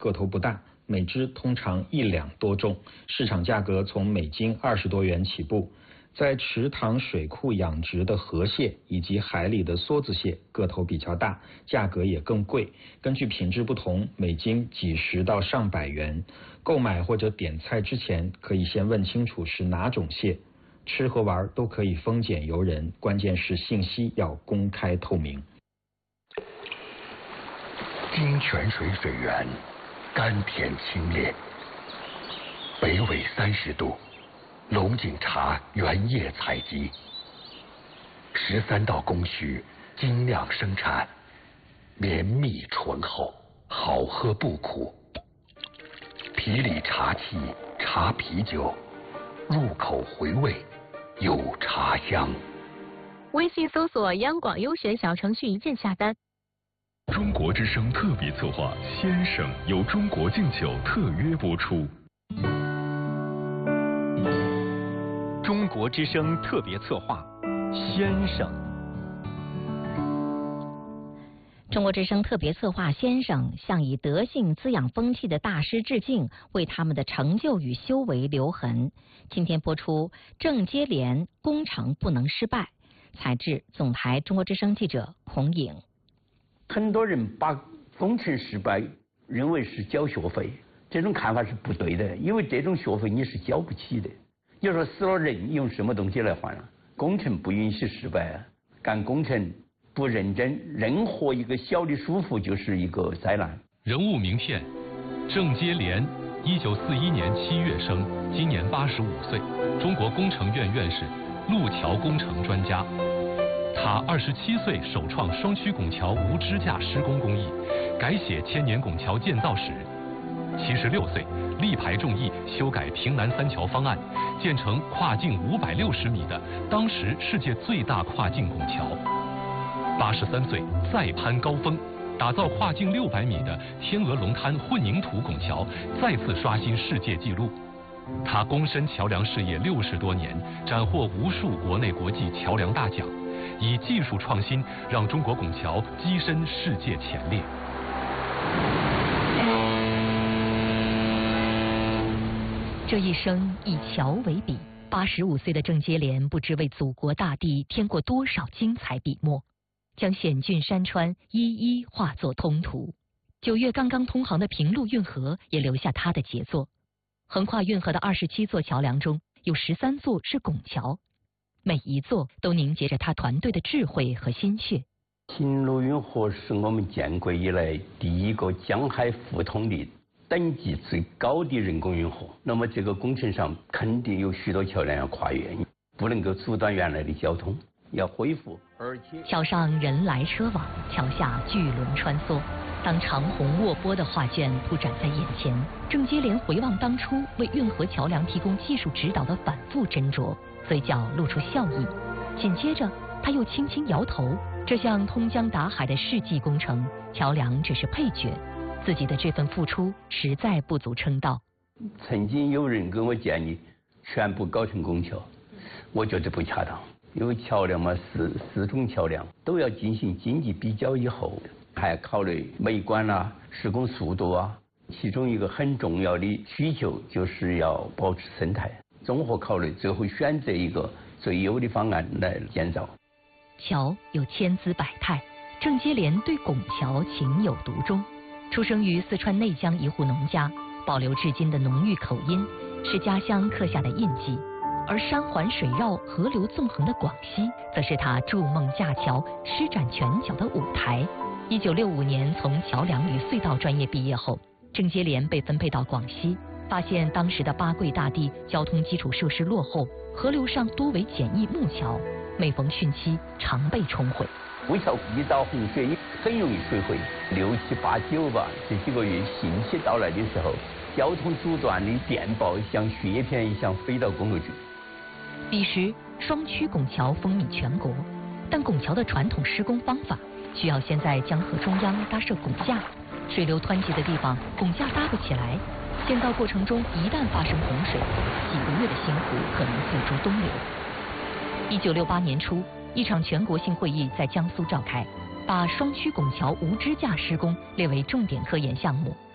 个头不大，每只通常1两多重，市场价格从每斤20多元起步。在池塘水库养殖的河蟹以及海里的梭子蟹个头比较大，价格也更贵，根据品质不同，每斤几十到上百元。购买或者点菜之前，可以先问清楚是哪种蟹。吃和玩都可以丰俭由人，关键是信息要公开透明。 金泉水水源甘甜清冽，北纬30度，龙井茶原叶采集，13道工序精酿生产，绵密醇厚，好喝不苦。皮里茶气，茶啤酒，入口回味，有茶香。 微信搜索央广优选小程序一键下单。 中国之声特别策划《先生》由中国敬酒特约播出。 中国之声特别策划《先生》。 中国之声特别策划《先生》向以德性滋养风气的大师致敬，为他们的成就与修为留痕。今天播出正接连工程不能失败，采制总台中国之声记者孔颖。 很多人把工程失败认为是交学费，这种看法是不对的，因为这种学费你是交不起的。你说死了人用什么东西来换啊？工程不允许失败啊！干工程不认真，任何一个小的疏忽就是一个灾难。 人物名片：郑接连，1941年7月生，今年85岁，中国工程院院士，路桥工程专家。他27岁首创双曲拱桥无支架施工工艺，改写千年拱桥建造史。76岁，力排众议，修改平南3桥方案，建成跨径560米的当时世界最大跨境拱桥。83岁，再攀高峰，打造跨径600米的天鹅龙滩混凝土拱桥，再次刷新世界纪录。他躬身桥梁事业60多年，斩获无数国内国际桥梁大奖，以技术创新让中国拱桥跻身世界前列。 这一生以桥为笔，85岁的郑接连不知为祖国大地添过多少精彩笔墨，将险峻山川一一化作通途。9月刚刚通航的平陆运河也留下他的杰作。横跨运河的27座桥梁中，有13座是拱桥，每一座都凝结着他团队的智慧和心血。 平陆运河是我们建国以来第一个江海互通的等级最高的人工运河。那么这个工程上肯定有许多桥梁要跨越，不能够阻断原来的交通，要恢复。而且桥上人来车往，桥下巨轮穿梭。当长虹卧波的画卷铺展在眼前，郑接连回望当初为运河桥梁提供技术指导的反复斟酌，嘴角露出笑意。紧接着他又轻轻摇头，这项通江达海的世纪工程，桥梁只是配角，自己的这份付出实在不足称道。 曾经有人跟我建议全部搞成拱桥，我觉得不恰当，因为桥梁嘛，四种桥梁都要进行经济比较以后，还考虑美观啊、施工速度啊，其中一个很重要的需求就是要保持生态。综合考虑，最后选择一个最优的方案来建造。 桥有千姿百态，郑接连对拱桥情有独钟。出生于四川内江一户农家，保留至今的浓郁口音是家乡刻下的印记。而山环水绕、河流纵横的广西，则是他筑梦架桥、施展拳脚的舞台。1965年从桥梁与隧道专业毕业后，郑接连被分配到广西，发现当时的八桂大地交通基础设施落后，河流上多为简易木桥，每逢汛期常被冲毁。 木桥遇到洪水很容易水毁，6、7、8、9吧，这几个月汛期到来的时候，交通阻断的电报像雪片一样飞到公路去。 彼时双曲拱桥风靡全国，但拱桥的传统施工方法需要先在江河中央搭设拱架，水流湍急的地方拱架搭不起来，建造过程中一旦发生洪水，几个月的辛苦可能付诸东流。1968年初，一场全国性会议在江苏召开，把双曲拱桥无支架施工列为重点科研项目。